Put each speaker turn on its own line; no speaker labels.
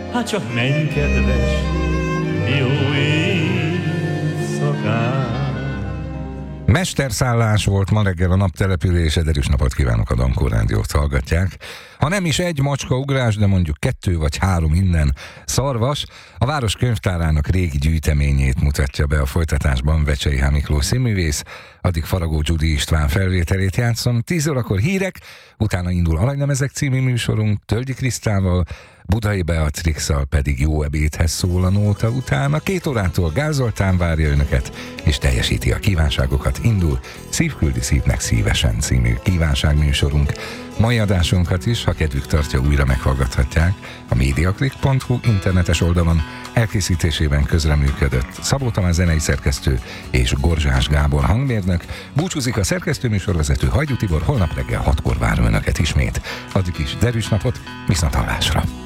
hát csak menj, kedves, jó éjszakát.
Mesterszállás volt ma reggel a naptelepülése, erős napot kívánok, a Dankó Rádiót hallgatják. Ha nem is egy macska ugrás, de mondjuk 2 vagy 3 innen szarvas, a város könyvtárának régi gyűjteményét mutatja be a folytatásban Vecsei H. Miklós színművész, addig Faragó Gyudi István felvételét játszom. 10 órakor hírek, utána indul Aranylemezek című műsorunk Tölgyi Krisztával, Budai Beatrixal pedig Jó ebédhez szól a nóta utána. 2 órától Gál Zoltán várja önöket, és teljesíti a kívánságokat. Indul Szív küldi szívnek szívesen című kívánságműsorunk. Mai adásunkat is, ha kedvük tartja, újra meghallgathatják a mediaclick.hu internetes oldalon. Elkészítésében közreműködött Szabó Tamás zenei szerkesztő és Gorzsás Gábor hangmérnök. Búcsúzik a szerkesztőműsorvezető Hajdú Tibor, holnap reggel 6-kor várom önöket ismét. Addig is derűs napot, viszonthallásra!